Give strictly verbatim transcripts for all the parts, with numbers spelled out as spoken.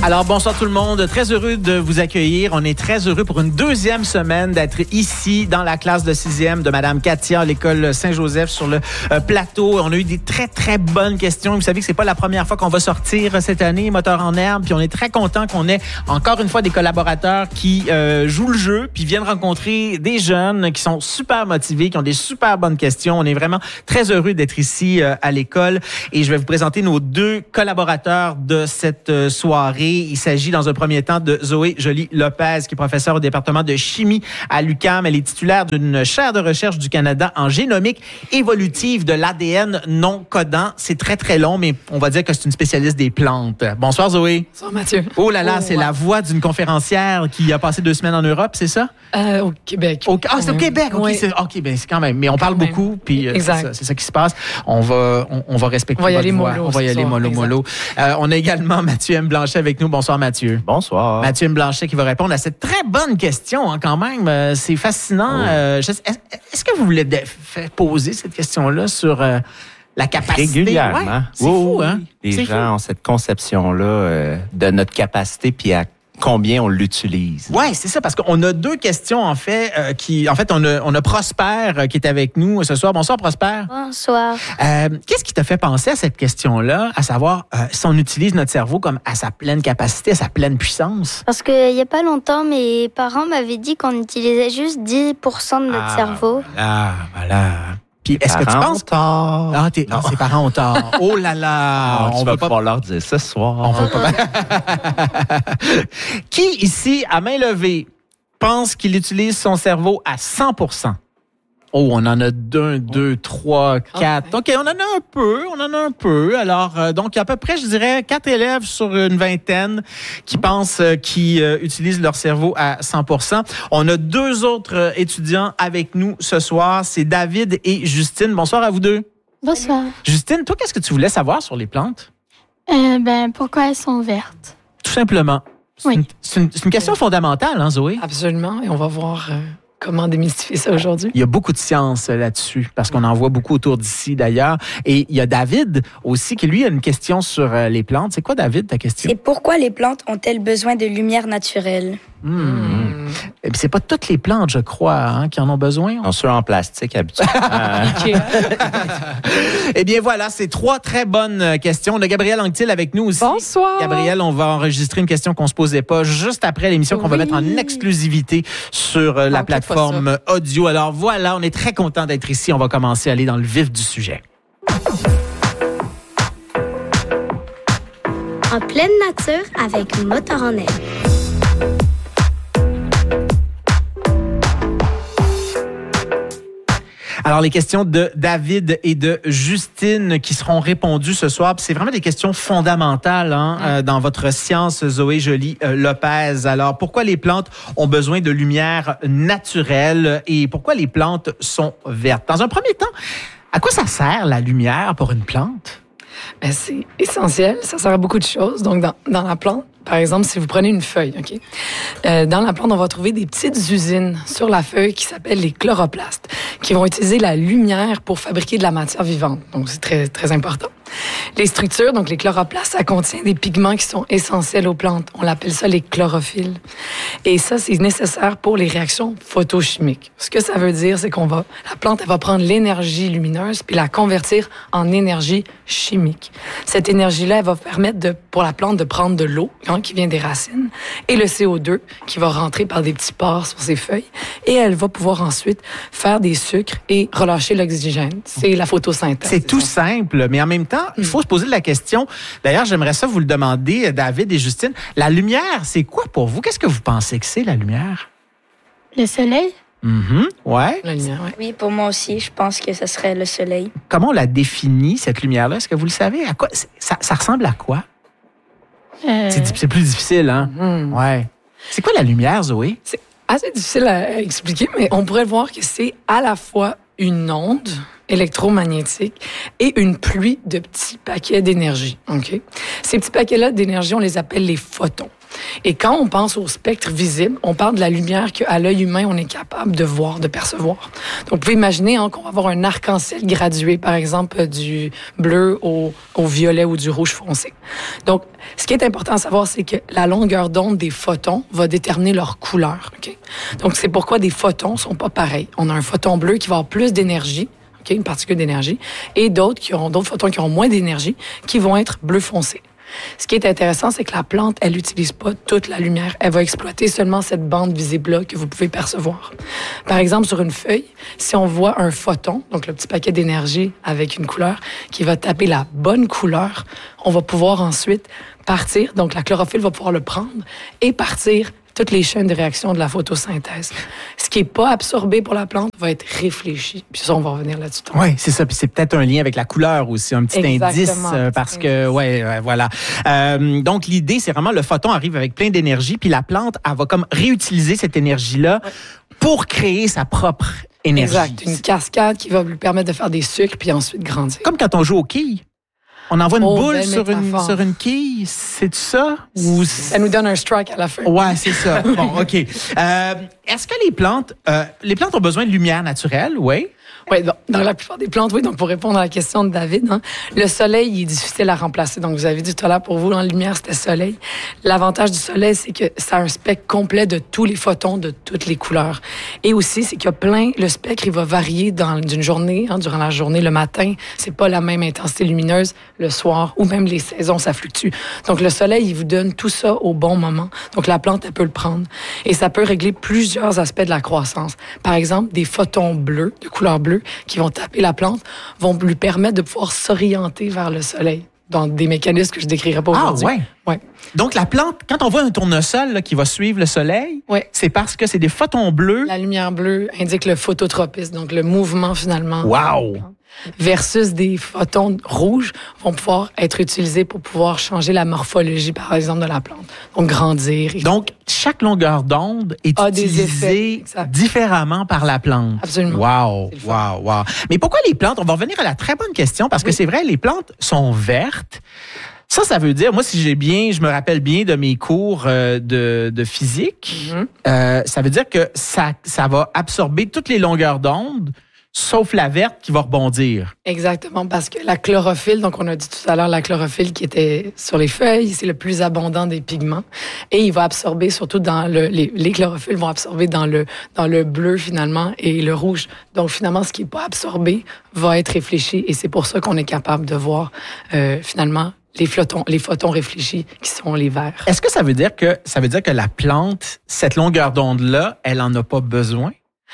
Alors, bonsoir tout le monde. Très heureux de vous accueillir. On est très heureux pour une deuxième semaine d'être ici dans la classe de sixième de Madame Katia à l'école Saint-Joseph sur le euh, plateau. On a eu des très, très bonnes questions. Vous savez que c'est pas la première fois qu'on va sortir cette année, Moteur en herbe. Puis on est très content qu'on ait encore une fois des collaborateurs qui euh, jouent le jeu puis viennent rencontrer des jeunes qui sont super motivés, qui ont des super bonnes questions. On est vraiment très heureux d'être ici euh, à l'école. Et je vais vous présenter nos deux collaborateurs de cette euh, soirée. Il s'agit dans un premier temps de Zoé Joly-Lopez, qui est professeure au département de chimie à l'U Q A M. Elle est titulaire d'une chaire de recherche du Canada en génomique évolutive de l'A D N non codant. C'est très, très long, mais on va dire que c'est une spécialiste des plantes. Bonsoir, Zoé. Bonsoir, Mathieu. Oh là là, oh, c'est ouais. la voix d'une conférencière qui a passé deux semaines en Europe, c'est ça? Euh, au Québec. Au, ah, c'est au Québec. OK, oui. c'est, OK, ben, c'est quand même. Mais on parle Quand beaucoup, puis euh, c'est, ça, c'est ça qui se passe. On va, on, on va respecter on va y votre aller voix. mollo, On va y aller soir, mollo, mollo. Euh, on a également Mathieu M. Blanchet avec nous. Bonsoir, Mathieu. Bonsoir. Mathieu M. Blanchet qui va répondre à cette très bonne question, hein, quand même. Euh, c'est fascinant. Oh. Euh, je, est-ce, est-ce que vous voulez de, faire poser cette question-là sur euh, la capacité? Régulièrement. Ouais, c'est oui, fou, oui. hein? Les c'est gens fou. ont cette conception-là euh, de notre capacité puis à combien on l'utilise. Oui, c'est ça, parce qu'on a deux questions, en fait, euh, qui, en fait, on a, on a Prosper euh, qui est avec nous ce soir. Bonsoir, Prosper. Bonsoir. Euh, qu'est-ce qui t'a fait penser à cette question-là, à savoir euh, si on utilise notre cerveau comme à sa pleine capacité, à sa pleine puissance? Parce qu'il n'y a pas longtemps, mes parents m'avaient dit qu'on utilisait juste dix pour cent de notre Ah, cerveau. Voilà, voilà. Puis, est-ce que tu Parents penses... ont tort. Ah, t'es... ah, ses parents ont tort. Oh là là! Ah, on tu vas veut pas... pouvoir leur dire ce soir. On veut pas... Qui, ici, à main levée, pense qu'il utilise son cerveau à cent pour cent? Oh, on en a deux, deux, trois, quatre. OK, on en a un peu, on en a un peu. Alors, euh, donc, il y a à peu près, je dirais, quatre élèves sur une vingtaine qui pensent euh, qu'ils euh, utilisent leur cerveau à cent pour cent. On a deux autres euh, étudiants avec nous ce soir. C'est David et Justine. Bonsoir à vous deux. Bonsoir. Justine, toi, qu'est-ce que tu voulais savoir sur les plantes? Euh, ben, pourquoi elles sont vertes? Tout simplement. C'est, Oui. une, c'est, une, c'est une question fondamentale, hein, Zoé? Absolument. Et on va voir euh, comment démystifier ça aujourd'hui. Il y a beaucoup de science là-dessus, parce qu'on en voit beaucoup autour d'ici, d'ailleurs. Et il y a David aussi, qui, lui, a une question sur euh, les plantes. C'est quoi, David, ta question? C'est pourquoi les plantes ont-elles besoin de lumière naturelle? Mmh. Mmh. Et puis, c'est pas toutes les plantes, je crois, hein, qui en ont besoin. On ceux en plastique habituellement. OK. Eh bien, voilà, c'est trois très bonnes questions. On a Gabrielle Anctil avec nous aussi. Bonsoir. Gabrielle, on va enregistrer une question qu'on se posait pas juste après l'émission, qu'on va Oui. mettre en exclusivité sur euh, la Manquez pas plateforme audio. Alors voilà, on est très content d'être ici. On va commencer à aller dans le vif du sujet. En pleine nature avec Moteur en herbe. Alors, les questions de David et de Justine qui seront répondues ce soir. Puis c'est vraiment des questions fondamentales hein, euh, dans votre science, Zoé Joly-Lopez. Alors, pourquoi les plantes ont besoin de lumière naturelle et pourquoi les plantes sont vertes? Dans un premier temps, à quoi ça sert la lumière pour une plante? Ben, c'est essentiel. Ça sert à beaucoup de choses. Donc, dans, dans la plante, par exemple, si vous prenez une feuille, OK? Euh, dans la plante, on va trouver des petites usines sur la feuille qui s'appellent les chloroplastes, qui vont utiliser la lumière pour fabriquer de la matière vivante. Donc, c'est très, très important. Les structures, donc les chloroplastes, ça contient des pigments qui sont essentiels aux plantes. On l'appelle ça les chlorophylles. Et ça, c'est nécessaire pour les réactions photochimiques. Ce que ça veut dire, c'est qu'on va, la plante, elle va prendre l'énergie lumineuse puis la convertir en énergie chimique. Cette énergie-là, elle va permettre de, pour la plante de prendre de l'eau, hein, qui vient des racines, et le C O deux qui va rentrer par des petits pores sur ses feuilles, et elle va pouvoir ensuite faire des sucres et relâcher l'oxygène. C'est la photosynthèse. C'est tout simple, mais en même temps, il faut se poser la question. D'ailleurs, j'aimerais ça vous le demander, David et Justine. La lumière, c'est quoi pour vous? Qu'est-ce que vous pensez que c'est, la lumière? Le soleil? Mm-hmm. Ouais. La lumière, ouais. Oui, pour moi aussi, je pense que ce serait le soleil. Comment on la définit, cette lumière-là? Est-ce que vous le savez? À quoi? Ça, ça ressemble à quoi? Euh, C'est, c'est plus difficile, hein? Mm. Ouais. C'est quoi la lumière, Zoé? C'est assez difficile à expliquer, mais on pourrait voir que c'est à la fois une onde électromagnétique et une pluie de petits paquets d'énergie. OK? Ces petits paquets-là d'énergie, on les appelle les photons. Et quand on pense au spectre visible, on parle de la lumière qu'à l'œil humain, on est capable de voir, de percevoir. Donc, vous pouvez imaginer hein, qu'on va avoir un arc-en-ciel gradué, par exemple, du bleu au, au violet ou du rouge foncé. Donc, ce qui est important à savoir, c'est que la longueur d'onde des photons va déterminer leur couleur. Okay? Donc, c'est pourquoi des photons sont pas pareils. On a un photon bleu qui va avoir plus d'énergie, okay, une particule d'énergie, et d'autres qui auront d'autres photons qui auront moins d'énergie, qui vont être bleu foncé. Ce qui est intéressant, c'est que la plante, elle n'utilise pas toute la lumière. Elle va exploiter seulement cette bande visible-là que vous pouvez percevoir. Par exemple, sur une feuille, si on voit un photon, donc le petit paquet d'énergie avec une couleur, qui va taper la bonne couleur, on va pouvoir ensuite partir, donc la chlorophylle va pouvoir le prendre et partir toutes les chaînes de réaction de la photosynthèse. Ce qui n'est pas absorbé pour la plante va être réfléchi. Puis ça, on va revenir là-dessus. Oui, c'est ça. Puis c'est peut-être un lien avec la couleur aussi, un petit Exactement, indice euh, parce que, indice. ouais, ouais, voilà. Euh, donc l'idée, c'est vraiment le photon arrive avec plein d'énergie, puis la plante, elle va comme réutiliser cette énergie-là ouais. pour créer sa propre énergie. Exact. Une cascade qui va lui permettre de faire des sucres puis ensuite grandir. Comme quand on joue aux quilles. On envoie une oh, boule sur une, sur une quille, c'est ça? Ou ça nous donne un strike à la fin. Ouais, c'est ça. Bon, OK. Euh, est-ce que les plantes, euh, les plantes ont besoin de lumière naturelle? Oui. Oui, dans, dans la plupart des plantes, oui. Donc, pour répondre à la question de David, hein, le soleil, il est difficile à remplacer. Donc, vous avez dit tout à l'heure, pour vous, en lumière, c'était soleil. L'avantage du soleil, c'est que ça a un spectre complet de tous les photons, de toutes les couleurs. Et aussi, c'est qu'il y a plein, le spectre, il va varier dans d'une journée, hein, durant la journée. Le matin, c'est pas la même intensité lumineuse. Le soir, ou même les saisons, ça fluctue. Donc, le soleil, il vous donne tout ça au bon moment. Donc, la plante, elle peut le prendre. Et ça peut régler plusieurs aspects de la croissance. Par exemple, des photons bleus, de couleur bleue, qui vont taper la plante, vont lui permettre de pouvoir s'orienter vers le soleil dans des mécanismes que je décrirai pas aujourd'hui. Ah ouais. Ouais. Donc la plante, quand on voit un tournesol là, qui va suivre le soleil, ouais. c'est parce que c'est des photons bleus. La lumière bleue indique le phototropisme, donc le mouvement finalement. Wow. Versus des photons rouges vont pouvoir être utilisés pour pouvoir changer la morphologie, par exemple, de la plante. Donc, grandir. Et donc, chaque longueur d'onde est a utilisée différemment par la plante. Absolument. Wow, wow, wow. Mais pourquoi les plantes? On va revenir à la très bonne question, parce que oui. c'est vrai, les plantes sont vertes. Ça, ça veut dire, moi, si j'ai bien, je me rappelle bien de mes cours euh, de, de physique, mm-hmm. euh, ça veut dire que ça, ça va absorber toutes les longueurs d'onde, sauf la verte qui va rebondir. Exactement, parce que la chlorophylle, donc on a dit tout à l'heure la chlorophylle qui était sur les feuilles, c'est le plus abondant des pigments. Et il va absorber surtout dans le... Les, les chlorophylles vont absorber dans le, dans le bleu finalement et le rouge. Donc finalement, ce qui n'est pas absorbé va être réfléchi et c'est pour ça qu'on est capable de voir euh, finalement les photons, les photons réfléchis qui sont les verts. Est-ce que ça veut dire que ça veut dire que la plante, cette longueur d'onde-là, elle en a pas besoin?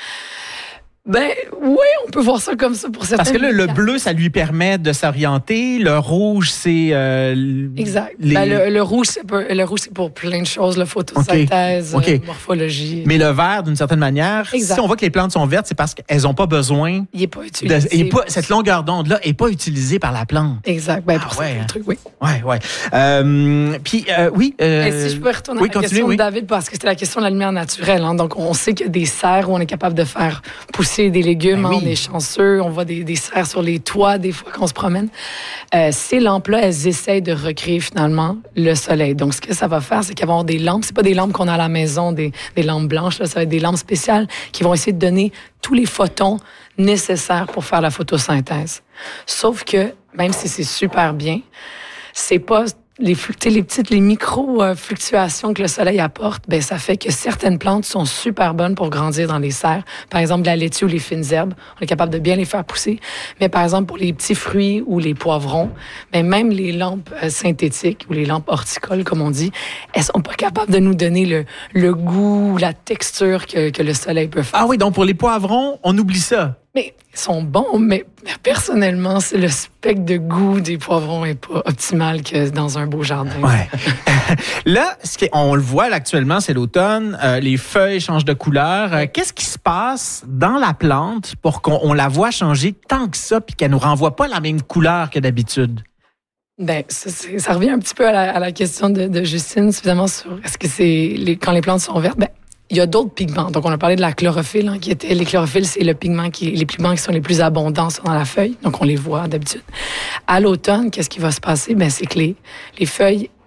Ben oui, on peut voir ça comme ça pour certains. Parce que là, le bleu, ça lui permet de s'orienter. Le rouge, c'est euh, exact. Les... Ben, le, le rouge, c'est pour, le rouge, c'est pour plein de choses, la photosynthèse, okay. Okay. Euh, morphologie. Mais le vert, d'une certaine manière, exact. Si on voit que les plantes sont vertes, c'est parce qu'elles n'ont pas besoin. Il n'est pas utilisé. De, et pas, cette longueur d'onde-là est pas utilisée par la plante. Exact. Ben, pour ah, ça, ouais. le truc, oui. Ouais, ouais. Euh, puis euh, oui. Euh, Et si je peux retourner oui, à la continue, question oui. de David, parce que c'était la question de la lumière naturelle. Hein. Donc, on sait qu'il y a des serres où on est capable de faire pousser des légumes. Ben, oui. On est chanceux, on voit des, des serres sur les toits des fois qu'on se promène. Euh, ces lampes-là, elles essayent de recréer finalement le soleil. Donc, ce que ça va faire, c'est qu'il va y avoir des lampes. C'est pas des lampes qu'on a à la maison, des, des lampes blanches. Là, ça va être des lampes spéciales qui vont essayer de donner tous les photons nécessaires pour faire la photosynthèse. Sauf que, même si c'est super bien, c'est pas les, les petites, les micro-fluctuations que le soleil apporte, ben ça fait que certaines plantes sont super bonnes pour grandir dans les serres. Par exemple, la laitue ou les fines herbes, on est capable de bien les faire pousser. Mais par exemple, pour les petits fruits ou les poivrons, ben même les lampes euh, synthétiques ou les lampes horticoles, comme on dit, elles sont pas capables de nous donner le, le goût, la texture que, que le soleil peut faire. Ah oui, donc pour les poivrons, on oublie ça. Mais ils sont bons, mais personnellement, c'est le spectre de goût des poivrons n'est pas optimal que dans un beau jardin. Ouais. Là, ce qui est, on le voit là, actuellement, c'est l'automne. Euh, les feuilles changent de couleur. Euh, qu'est-ce qui se passe dans la plante pour qu'on on la voit changer tant que ça, puis qu'elle nous renvoie pas la même couleur que d'habitude? Ben, ça, ça revient un petit peu à la, à la question de, de Justine, évidemment, sur est-ce que c'est les, quand les plantes sont vertes. Ben, il y a d'autres pigments. Donc, on a parlé de la chlorophylle, hein, qui était, les chlorophylles, c'est le pigment qui, les pigments qui sont les plus abondants dans la feuille. Donc, on les voit d'habitude. À l'automne, qu'est-ce qui va se passer? Ben, c'est que les, les feuilles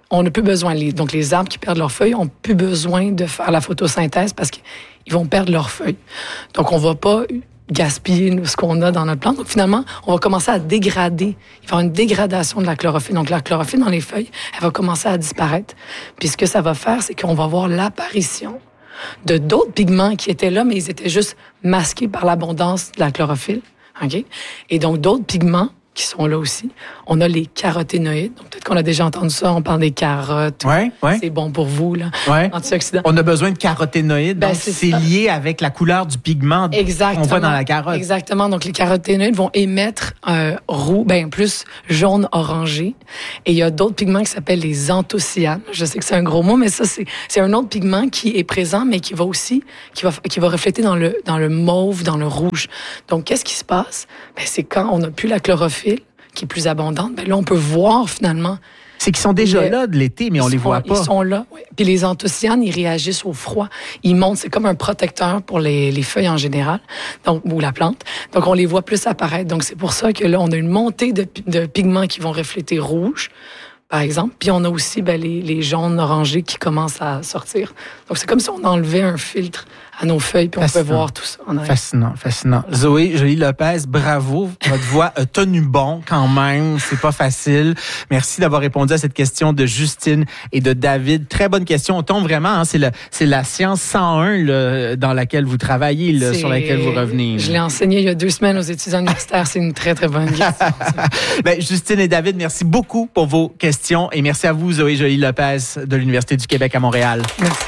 on n'a plus besoin. Les, donc, les arbres qui perdent leurs feuilles ont plus besoin de faire la photosynthèse parce qu'ils vont perdre leurs feuilles. Donc, on va pas gaspiller ce qu'on a dans notre plante. Donc, finalement, on va commencer à dégrader. Il va y avoir une dégradation de la chlorophylle. Donc, la chlorophylle dans les feuilles, elle va commencer à disparaître. Puis, ce que ça va faire, c'est qu'on va voir l'apparition de d'autres pigments qui étaient là, mais ils étaient juste masqués par l'abondance de la chlorophylle. OK? Et donc, d'autres pigments qui sont là aussi. On a les caroténoïdes. Donc, peut-être qu'on a déjà entendu ça. On parle des carottes. Ouais, ouais. C'est bon pour vous, là. Ouais. Antioxydants. On a besoin de caroténoïdes. Ben, donc, c'est c'est ça. lié avec la couleur du pigment Exactement. qu'on voit dans la carotte. Exactement. Donc, les caroténoïdes vont émettre un roux, ben plus jaune-orangé. Et il y a d'autres pigments qui s'appellent les anthocyanes. Je sais que c'est un gros mot, mais ça, c'est, c'est un autre pigment qui est présent, mais qui va aussi, qui va, qui va refléter dans le, dans le mauve, dans le rouge. Donc, qu'est-ce qui se passe? Ben, c'est quand on n'a plus la chlorophylle, qui est plus abondante, ben là, on peut voir finalement. C'est qu'ils sont déjà Les- là de l'été, mais on Ils les sont- voit pas. Ils sont là, oui. Puis les anthocyanes, ils réagissent au froid. Ils montent, c'est comme un protecteur pour les, les feuilles en général, donc ou la plante. Donc on les voit plus apparaître. Donc c'est pour ça que là, on a une montée de, pi- de pigments qui vont refléter rouge, par exemple. Puis on a aussi ben, les, les jaunes orangés qui commencent à sortir. Donc c'est comme si on enlevait un filtre à nos feuilles, puis on peut Fascinant. voir tout ça en arrière. Fascinant, fascinant. Zoé Joly-Lopez, bravo. Votre voix a tenu bon quand même. C'est pas facile. Merci d'avoir répondu à cette question de Justine et de David. Très bonne question. On tombe vraiment, hein, c'est, le, c'est la science cent un là, dans laquelle vous travaillez, là, C'est- sur laquelle vous revenez. Je l'ai enseigné il y a deux semaines aux étudiants universitaires. C'est une très, très bonne question. ça. Ben, Justine et David, merci beaucoup pour vos questions et merci à vous, Zoé Joly-Lopez de l'Université du Québec à Montréal. Merci.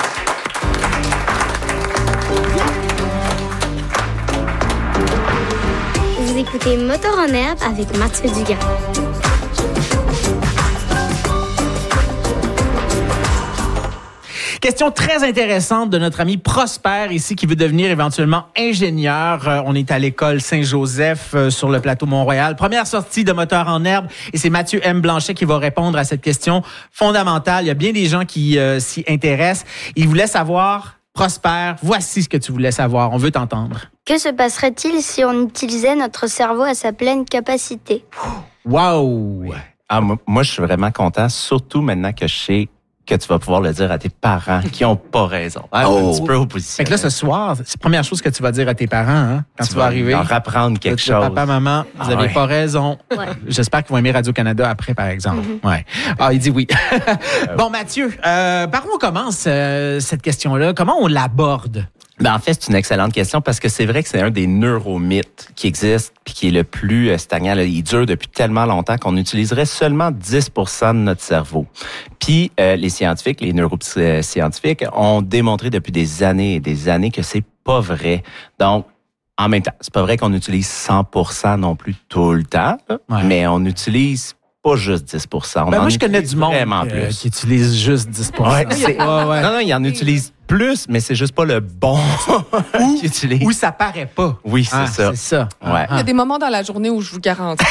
Vous écoutez Moteur en herbe avec Mathieu Dugas. Question très intéressante de notre ami Prosper ici qui veut devenir éventuellement ingénieur. Euh, on est à l'école Saint-Joseph euh, sur le plateau Mont-Royal. Première sortie de Moteur en herbe et c'est Mathieu M. Blanchet qui va répondre à cette question fondamentale. Il y a bien des gens qui euh, s'y intéressent. Il voulait savoir, Prosper, voici ce que tu voulais savoir. On veut t'entendre. Que se passerait-il si on utilisait notre cerveau à sa pleine capacité? Wow! Ah, moi, moi, je suis vraiment content, surtout maintenant que je sais que tu vas pouvoir le dire à tes parents qui ont pas raison. Ah, Oh. Un petit peu opposition. Fait que là, ce soir, c'est la première chose que tu vas dire à tes parents hein, quand tu, vas arriver. leur apprendre quelque Tu dis, chose. Papa, maman, vous Ah n'avez ouais. pas raison. Ouais. J'espère qu'ils vont aimer Radio-Canada après, par exemple. Mm-hmm. Ouais. Ah, il dit oui. Bon, Mathieu, euh, par où on commence euh, cette question-là? Comment on l'aborde? Ben, en fait, c'est une excellente question parce que c'est vrai que c'est un des neuromythes qui existe puis qui est le plus euh, stagnant. Là. Il dure depuis tellement longtemps qu'on utiliserait seulement dix pour cent de notre cerveau. Puis euh, les scientifiques, les neuroscientifiques ont démontré depuis des années et des années que c'est pas vrai. Donc, en même temps, c'est pas vrai qu'on utilise cent pour cent non plus tout le temps, là, Ouais. mais on utilise pas juste dix pour cent. On Ben, en moi, je connais utilise du monde vraiment euh, plus. qui utilise juste dix pour cent. Ouais, c'est- Ouais, ouais. Non, non, il en utilise plus, mais c'est juste pas le bon qu'il utilise. Où ça paraît pas. Oui, c'est Ah, ça. C'est ça. Ouais. Il y a des moments dans la journée où je vous garantis.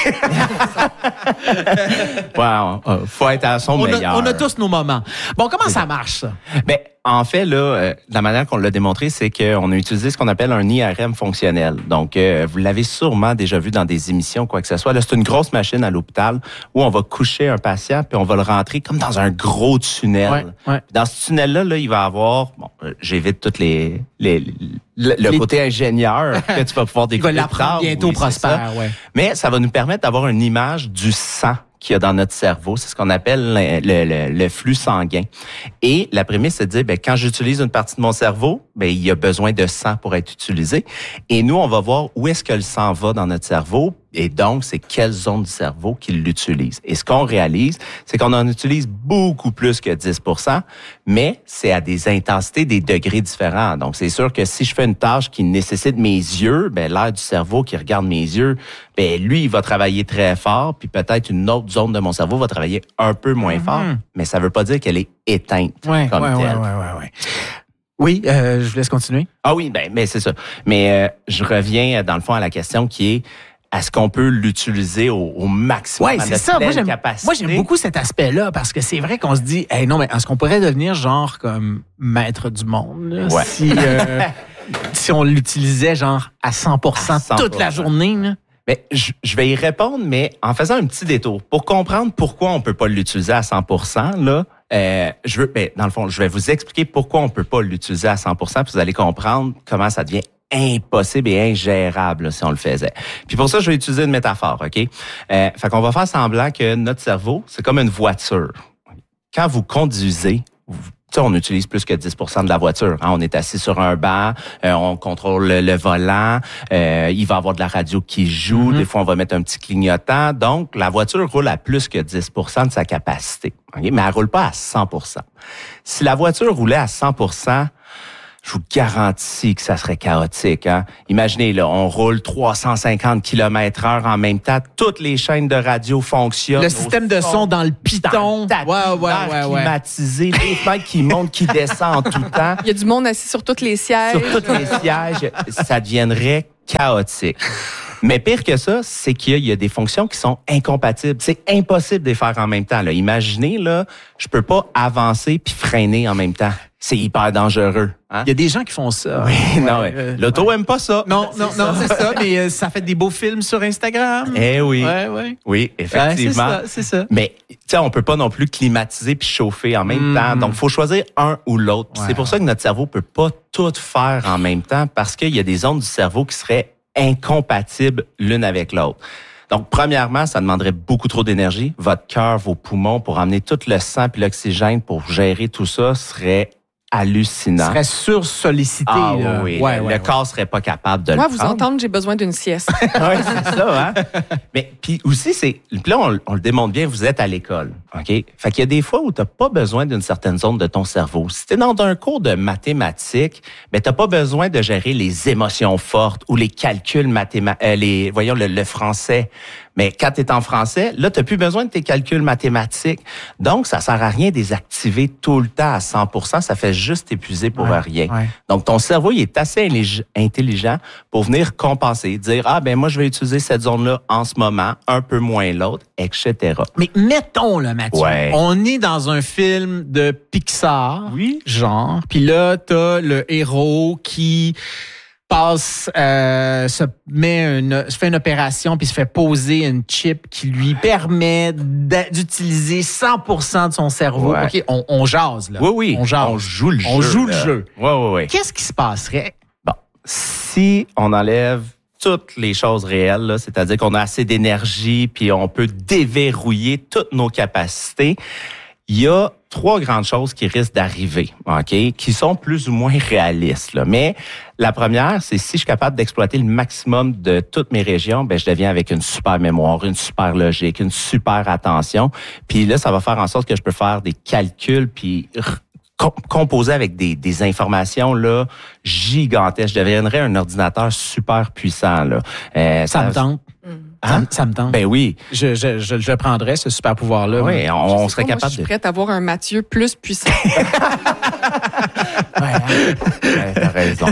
Wow, euh, faut être à son On meilleur. a, on a tous nos moments. Bon, comment ça marche, ça? Ben, en fait, là, euh, la manière qu'on l'a démontré, c'est qu'on a utilisé ce qu'on appelle un I R M fonctionnel. Donc, euh, vous l'avez sûrement déjà vu dans des émissions, quoi que ce soit. Là, c'est une grosse machine à l'hôpital où on va coucher un patient puis on va le rentrer comme dans un gros tunnel. Ouais, ouais. Dans ce tunnel-là, là, il va avoir, bon, euh, j'évite toutes les, les, le, le Les- côté ingénieur que tu vas pouvoir Il va découvrir. l'apprendre tard. bientôt, Oui, c'est Prosper. ça. Ouais. Mais ça va nous permettre d'avoir une image du sang qu'il y a dans notre cerveau. C'est ce qu'on appelle le, le, le, le flux sanguin. Et la prémisse, c'est de dire, ben, quand j'utilise une partie de mon cerveau, ben, il y a besoin de sang pour être utilisé. Et nous, on va voir où est-ce que le sang va dans notre cerveau. Et donc, c'est quelle zone du cerveau qui l'utilise. Et ce qu'on réalise, c'est qu'on en utilise beaucoup plus que dix pour cent, mais c'est à des intensités, des degrés différents. Donc, c'est sûr que si je fais une tâche qui nécessite mes yeux, ben, l'air du cerveau qui regarde mes yeux, ben, lui, il va travailler très fort, puis peut-être une autre zone de mon cerveau va travailler un peu moins fort, mais ça veut pas dire qu'elle est éteinte Ouais, comme ouais, telle. ouais, ouais, ouais, ouais. Oui, euh, je vous laisse continuer. Ah oui, ben, mais c'est ça. Mais euh, je reviens euh, dans le fond à la question qui est est-ce qu'on peut l'utiliser au, au maximum Oui, à c'est notre ça. Moi, pleine j'aime, capacité? moi, j'aime beaucoup cet aspect-là parce que c'est vrai qu'on se dit, hey, non, mais est-ce qu'on pourrait devenir genre comme maître du monde là, Ouais. si, euh, si on l'utilisait genre à cent pour cent À cent pour cent. toute la journée? Là? Mais je, je vais y répondre, mais en faisant un petit détour. Pour comprendre pourquoi on peut pas l'utiliser à cent pour cent, là, euh, je veux, ben, dans le fond, je vais vous expliquer pourquoi on peut pas l'utiliser à cent pour cent, puis vous allez comprendre comment ça devient impossible et ingérable là, si on le faisait. Puis pour ça, je vais utiliser une métaphore, OK? Euh, fait qu'on va faire semblant que notre cerveau, c'est comme une voiture. Quand vous conduisez, vous, on utilise plus que dix pour cent de la voiture. Hein? On est assis sur un banc, euh, on contrôle le, le volant, euh, il va y avoir de la radio qui joue, mm-hmm. Des fois on va mettre un petit clignotant. Donc, la voiture roule à plus que dix pour cent de sa capacité. Okay? Mais elle roule pas à cent pour cent. Si la voiture roulait à cent pour cent, je vous garantis que ça serait chaotique. Hein? Imaginez, là, on roule trois cent cinquante kilomètres heure en même temps. Toutes les chaînes de radio fonctionnent. Le système de son dans le piton. Dans le ouais, ouais, ouais, ouais. Climatisé, les fenêtres qui montent, qui descendent en tout temps. Il y a du monde assis sur tous les sièges. Sur tous les sièges, ça deviendrait chaotique. Mais pire que ça, c'est qu'il y a, il y a des fonctions qui sont incompatibles. C'est impossible de les faire en même temps. Là. Imaginez, là, je peux pas avancer puis freiner en même temps. C'est hyper dangereux. Hein? Il y a des gens qui font ça. Oui, ouais, non, euh, l'auto aime pas ça. Non, non, non, c'est ça. Mais euh, ça fait des beaux films sur Instagram. Eh oui. Ouais, ouais. Oui, effectivement. Ouais, c'est ça, c'est ça. Mais tu sais, on peut pas non plus climatiser puis chauffer en même mm. temps. Donc, faut choisir un ou l'autre. Ouais, c'est pour ouais. ça que notre cerveau peut pas tout faire en même temps parce qu'il y a des zones du cerveau qui seraient incompatibles l'une avec l'autre. Donc, premièrement, ça demanderait beaucoup trop d'énergie. Votre cœur, vos poumons, pour amener tout le sang et l'oxygène pour gérer tout ça, serait hallucinant. Serait sursollicité. Ah là. oui, ouais, le, ouais, le corps ouais. serait pas capable de Moi, le vous prendre. entendre, j'ai besoin d'une sieste. Oui, c'est ça, hein? Mais puis aussi, c'est puis là, on, on le démontre bien, vous êtes à l'école, OK? Fait qu'il y a des fois où tu n'as pas besoin d'une certaine zone de ton cerveau. Si tu es dans un cours de mathématiques, ben tu n'as pas besoin de gérer les émotions fortes ou les calculs mathématiques, euh, les voyons, le, le français. Mais quand tu es en français, là, tu n'as plus besoin de tes calculs mathématiques. Donc, ça sert à rien de les activer tout le temps à cent pour cent. Ça fait juste épuiser pour ouais, rien. Ouais. Donc, ton cerveau, il est assez intelligent pour venir compenser, dire, ah, ben moi, je vais utiliser cette zone-là en ce moment, un peu moins l'autre, et cetera. Mais mettons, là, Mathieu, ouais. on est dans un film de Pixar, oui. genre, puis là, t'as le héros qui passe, euh, se met une, se fait une opération puis se fait poser une chip qui lui permet d'utiliser cent pour cent de son cerveau. Ouais. OK, on, on jase, là. Oui, oui. On jase. On joue le on jeu. On joue là. le jeu. Oui, oui, oui. Qu'est-ce qui se passerait? Bon, si on enlève toutes les choses réelles, là, c'est-à-dire qu'on a assez d'énergie puis on peut déverrouiller toutes nos capacités, il y a trois grandes choses qui risquent d'arriver, OK, qui sont plus ou moins réalistes, là. Mais la première, c'est si je suis capable d'exploiter le maximum de toutes mes régions, ben je deviens avec une super mémoire, une super logique, une super attention. Puis là, ça va faire en sorte que je peux faire des calculs puis composer avec des, des informations là gigantesques. Je deviendrais un ordinateur super puissant, là. Euh, ça, ça me tente. Hein? Ça, ça me tente. Ben oui. Je, je, je, je prendrais ce super pouvoir-là. Oui, on, on serait pas, capable moi, je suis de... prête à avoir un Mathieu plus puissant. ouais, ouais, t'as raison.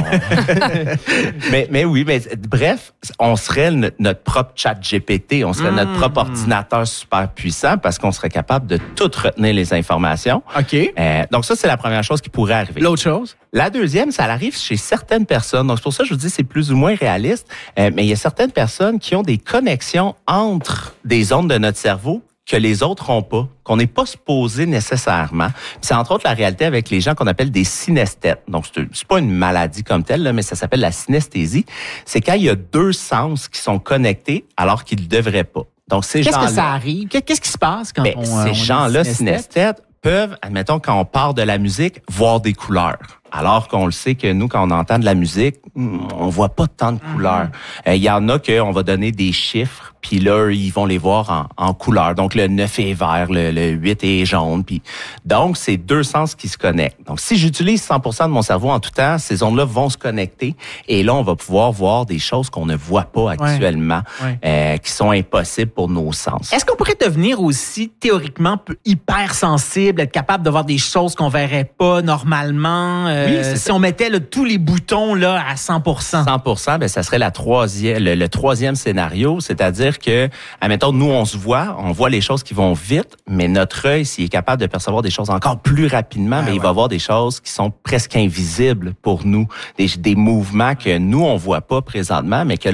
mais, mais oui, mais bref, on serait le, notre propre chat G P T, on serait mmh. notre propre ordinateur super puissant parce qu'on serait capable de tout retenir les informations. OK. Euh, donc ça, c'est la première chose qui pourrait arriver. L'autre chose? La deuxième, ça arrive chez certaines personnes. Donc c'est pour ça que je vous dis c'est plus ou moins réaliste. Euh, mais il y a certaines personnes qui ont des connexions entre des zones de notre cerveau que les autres n'ont pas, qu'on n'est pas supposé nécessairement. Puis c'est entre autres la réalité avec les gens qu'on appelle des synesthètes. Donc, c'est, c'est pas une maladie comme telle, là, mais ça s'appelle la synesthésie. C'est quand il y a deux sens qui sont connectés alors qu'ils ne devraient pas. Donc, ces Qu'est-ce gens-là... que ça arrive? Qu'est-ce qui se passe quand ben, on... Ces on gens-là, synesthètes, peuvent, admettons, quand on part de la musique, voir des couleurs. Alors qu'on le sait que nous, quand on entend de la musique, on voit pas tant de couleurs. Il mm-hmm. euh, y en a qu'on va donner des chiffres, puis là, ils vont les voir en, en couleurs. Donc, le neuf est vert, le, le huit est jaune. Puis donc, c'est deux sens qui se connectent. Donc, si j'utilise cent pour cent de mon cerveau en tout temps, ces ondes-là vont se connecter. Et là, on va pouvoir voir des choses qu'on ne voit pas actuellement, ouais. Ouais. Euh, qui sont impossibles pour nos sens. Est-ce qu'on pourrait devenir aussi, théoriquement, hyper sensible, être capable de voir des choses qu'on verrait pas normalement? Euh, oui, si ça. On mettait là, tous les boutons là à cent pour cent. cent pour cent, ben ça serait la troisième, le, le troisième scénario, c'est-à-dire que, admettons, nous on se voit, on voit les choses qui vont vite, mais notre œil, s'il est capable de percevoir des choses encore plus rapidement, ah, ben ouais. il va voir des choses qui sont presque invisibles pour nous, des, des mouvements que nous on voit pas présentement, mais que là on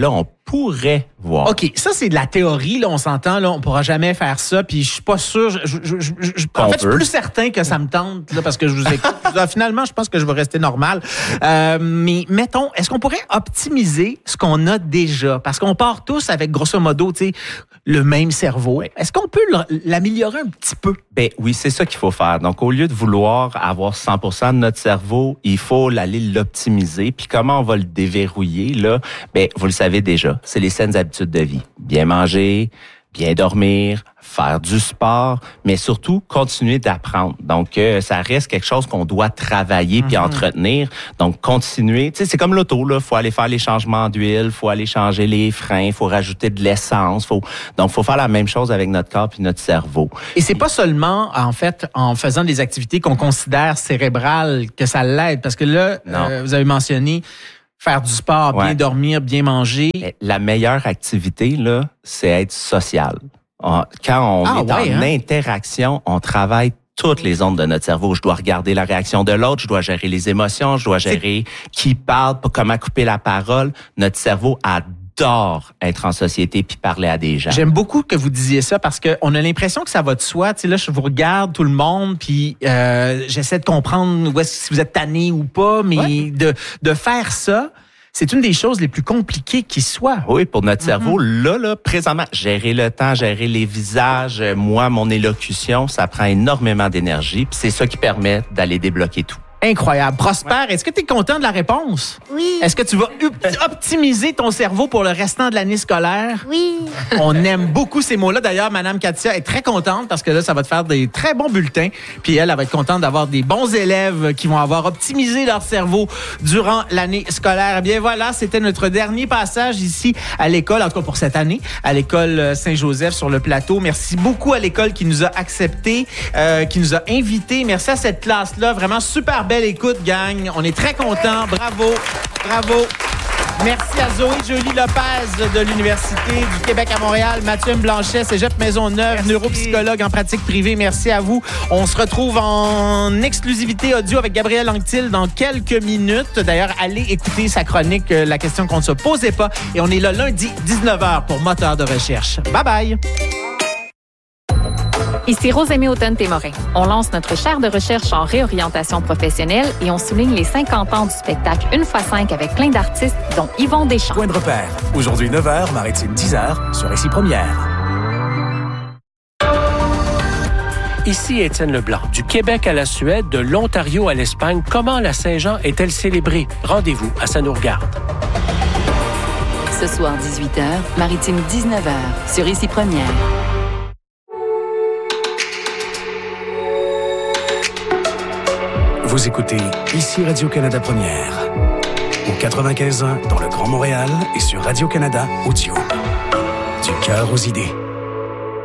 pourrait voir. OK, ça, c'est de la théorie, là, on s'entend, là, on pourra jamais faire ça, puis je suis pas sûr, je, je, je, je, je- en Qu'on fait, je suis peut. plus certain que ça me tente, là, parce que je vous écoute. Là, finalement, je pense que je vais rester normal. Euh, mais mettons, est-ce qu'on pourrait optimiser ce qu'on a déjà? Parce qu'on part tous avec, grosso modo, tu sais, le même cerveau. Est-ce qu'on peut l- l'améliorer un petit peu? Ben oui, c'est ça qu'il faut faire. Donc, au lieu de vouloir avoir cent pour cent de notre cerveau, il faut aller l'optimiser. Puis comment on va le déverrouiller, là? Ben, vous le savez déjà, c'est les saines habitudes de vie. Bien manger, bien dormir, faire du sport, mais surtout continuer d'apprendre. Donc, euh, ça reste quelque chose qu'on doit travailler puis Mhm. entretenir. Donc, continuer. Tu sais, c'est comme l'auto, là. Faut aller faire les changements d'huile, faut aller changer les freins, faut rajouter de l'essence. Faut... Donc, faut faire la même chose avec notre corps puis notre cerveau. Et c'est pas seulement, en fait, en faisant des activités qu'on considère cérébrales que ça l'aide, parce que là, Non. euh, vous avez mentionné faire du sport, bien Ouais. dormir, bien manger. Mais la meilleure activité, là, c'est être social. On- Quand on Ah, est ouais, en hein? interaction, on travaille toutes les ondes de notre cerveau. Je dois regarder la réaction de l'autre, je dois gérer les émotions, je dois gérer qui parle, comment couper la parole. Notre cerveau adore être en société puis parler à des gens. J'aime beaucoup que vous disiez ça parce que on a l'impression que ça va de soi. Tu sais, là, je vous regarde tout le monde, puis euh, j'essaie de comprendre où est-ce, si vous êtes tanné ou pas, mais Ouais. de de faire ça, c'est une des choses les plus compliquées qui soit. Oui, pour notre cerveau, là, là, présentement, gérer le temps, gérer les visages, euh, moi, mon élocution, ça prend énormément d'énergie, puis c'est ça qui permet d'aller débloquer tout. Incroyable. Prosper, est-ce que tu es content de la réponse? Oui. Est-ce que tu vas op- optimiser ton cerveau pour le restant de l'année scolaire? Oui. On aime beaucoup ces mots-là. D'ailleurs, Madame Katia est très contente parce que là, ça va te faire des très bons bulletins. Puis elle, elle va être contente d'avoir des bons élèves qui vont avoir optimisé leur cerveau durant l'année scolaire. Eh bien voilà, c'était notre dernier passage ici à l'école, en tout cas pour cette année, à l'école Saint-Joseph sur le plateau. Merci beaucoup à l'école qui nous a acceptés, euh, qui nous a invités. Merci à cette classe-là. Vraiment super belle écoute, gang. On est très contents. Bravo. Bravo. Merci à Zoé Jolie Lopez de l'Université du Québec à Montréal, Mathieu M. Blanchet, Cégep Maisonneuve, neuropsychologue en pratique privée. Merci à vous. On se retrouve en exclusivité audio avec Gabriel Anctil dans quelques minutes. D'ailleurs, allez écouter sa chronique euh, La question qu'on ne se posait pas. Et on est là lundi, dix-neuf heures pour Moteur de recherche. Bye bye. Ici Rosemée Automne-Témorin. On lance notre chaire de recherche en réorientation professionnelle et on souligne les cinquante ans du spectacle Une fois cinq avec plein d'artistes, dont Yvon Deschamps. Point de repère. Aujourd'hui neuf heures, Maritime dix heures, sur Ici Première. Ici Étienne Leblanc. Du Québec à la Suède, de l'Ontario à l'Espagne, comment la Saint-Jean est-elle célébrée? Rendez-vous à Ça nous regarde. Ce soir, dix-huit heures, Maritime dix-neuf heures, sur Ici Première. Vous écoutez Ici Radio-Canada Première. Au quatre-vingt-quinze ans dans le Grand Montréal et sur Radio-Canada Audio. Du cœur aux idées.